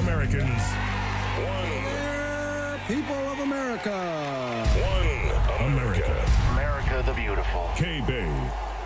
Americans. People of America. One America. America the Beautiful. K-Bay.